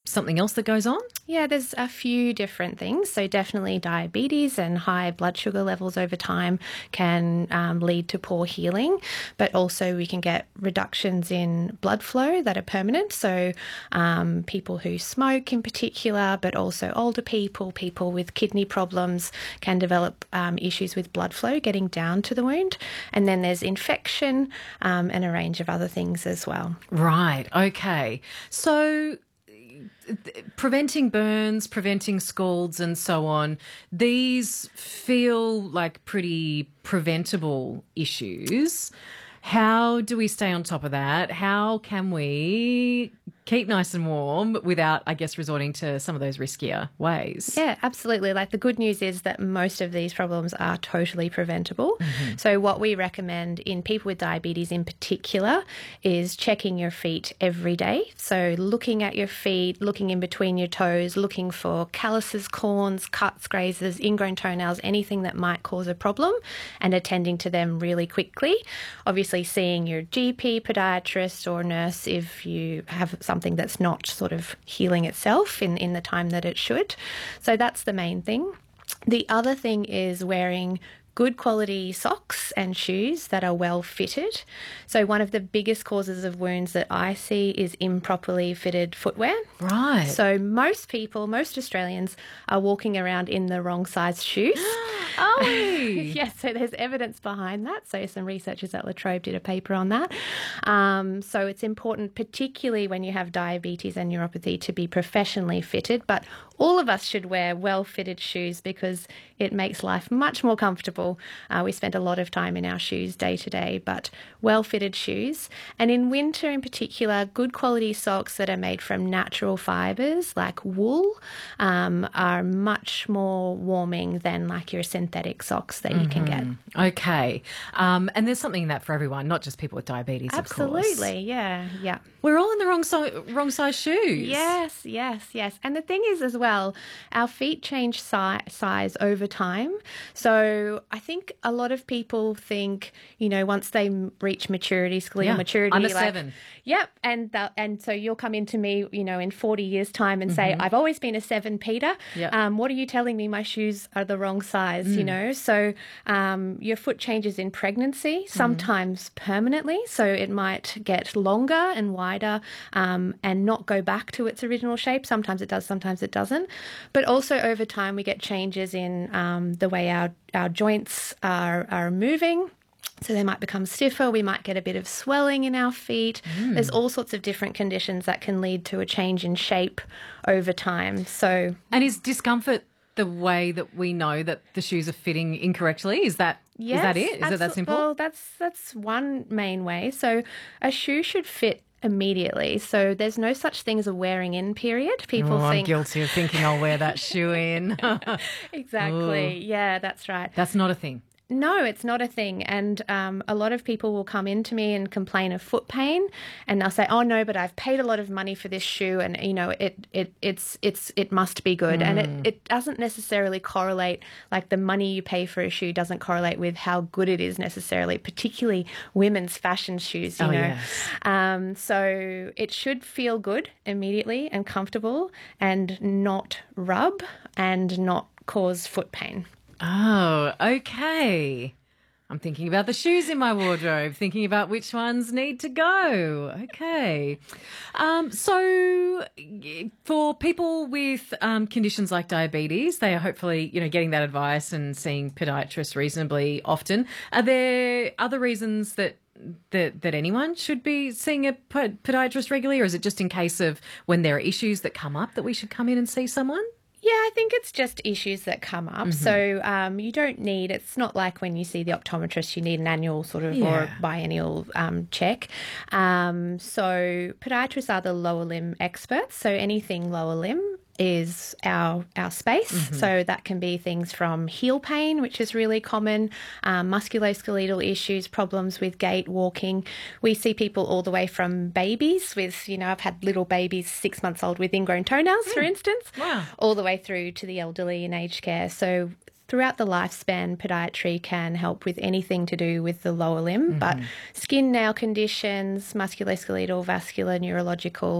something else that goes on? Yeah, there's a few different things. So definitely diabetes and high blood sugar levels over time can lead to poor healing, but also we can get reductions in blood flow that are permanent. So people who smoke in particular, but also older people, people with kidney problems can develop issues with blood flow getting down to the wound. And then there's infection and a range of other things as well. Right, okay. So preventing burns, preventing scalds and so on, these feel like pretty preventable issues. How do we stay on top of that? How can we keep nice and warm without, I guess, resorting to some of those riskier ways? Yeah, absolutely. Like the good news is that most of these problems are totally preventable. Mm-hmm. So what we recommend in people with diabetes in particular is checking your feet every day. So looking at your feet, looking in between your toes, looking for calluses, corns, cuts, grazes, ingrown toenails, anything that might cause a problem, and attending to them really quickly. Obviously seeing your GP, podiatrist or nurse if you have something that's not sort of healing itself in the time that it should. So that's the main thing. The other thing is wearing good quality socks and shoes that are well fitted. So one of the biggest causes of wounds that I see is improperly fitted footwear. Right. So most people, most Australians are walking around in the wrong size shoes. Are we? Yes, so there's evidence behind that. So some researchers at La Trobe did a paper on that. So it's important, particularly when you have diabetes and neuropathy, to be professionally fitted. But all of us should wear well-fitted shoes because it makes life much more comfortable. We spend a lot of time in our shoes day to day, but well-fitted shoes. And in winter in particular, good quality socks that are made from natural fibres like wool are much more warming than like your synthetic socks that you can get. Okay. And there's something in that for everyone, not just people with diabetes, of course. Absolutely, yeah. We're all in the wrong size shoes. Yes. And the thing is as well, our feet change size over time. So I think a lot of people think, once they reach maturity, skeletal maturity. I'm a 7. Yep. And so you'll come into me, in 40 years' time and say, I've always been a 7, Peter. Yep. What are you telling me? My shoes are the wrong size, So your foot changes in pregnancy, sometimes permanently. So it might get longer and wider and not go back to its original shape. Sometimes it does, sometimes it doesn't. But also over time we get changes in the way our joints are moving. So they might become stiffer. We might get a bit of swelling in our feet. There's all sorts of different conditions that can lead to a change in shape over time. And is discomfort the way that we know that the shoes are fitting incorrectly? Is that it? Is it that simple? Well, that's one main way. So a shoe should fit immediately. So there's no such thing as a wearing in period. People think... I'm guilty of thinking I'll wear that shoe in. Exactly. Ooh. Yeah, that's right. That's not a thing. No, it's not a thing. And a lot of people will come into me and complain of foot pain, and they'll say, "Oh no, but I've paid a lot of money for this shoe, and it must be good." And it doesn't necessarily correlate. Like the money you pay for a shoe doesn't correlate with how good it is necessarily, particularly women's fashion shoes. Yes. So it should feel good immediately and comfortable, and not rub and not cause foot pain. Oh, okay. I'm thinking about the shoes in my wardrobe, thinking about which ones need to go. Okay. So for people with conditions like diabetes, they are hopefully, getting that advice and seeing podiatrists reasonably often. Are there other reasons that anyone should be seeing a podiatrist regularly, or is it just in case of when there are issues that come up that we should come in and see someone? Yeah, I think it's just issues that come up. So you don't need, it's not like when you see the optometrist, you need an annual or biennial check. So podiatrists are the lower limb experts. So anything lower limb is our space. So that can be things from heel pain, which is really common, musculoskeletal issues, problems with gait, walking. We see people all the way from babies with, I've had little babies 6 months old with ingrown toenails, for instance, all the way through to the elderly in aged care. So throughout the lifespan, podiatry can help with anything to do with the lower limb, but skin, nail conditions, musculoskeletal, vascular, neurological,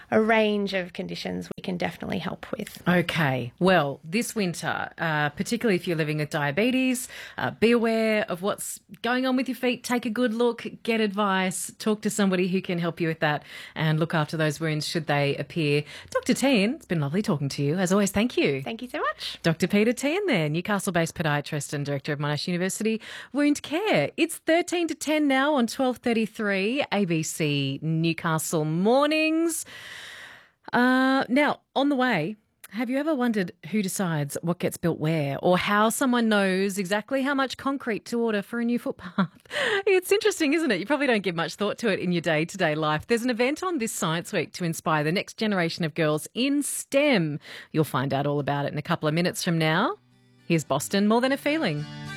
a range of conditions we can definitely help with. Okay. Well, this winter, particularly if you're living with diabetes, be aware of what's going on with your feet. Take a good look, get advice, talk to somebody who can help you with that and look after those wounds should they appear. Dr. Tehan, it's been lovely talking to you. As always, thank you. Thank you so much. Dr. Peter Tehan there, Newcastle-based podiatrist and director of Monash University Wound Care. It's 13 to 10 now on 12:33 ABC Newcastle Mornings. Now, on the way, have you ever wondered who decides what gets built where or how someone knows exactly how much concrete to order for a new footpath? It's interesting, isn't it? You probably don't give much thought to it in your day-to-day life. There's an event on this Science Week to inspire the next generation of girls in STEM. You'll find out all about it in a couple of minutes from now. Here's Boston, More Than a Feeling.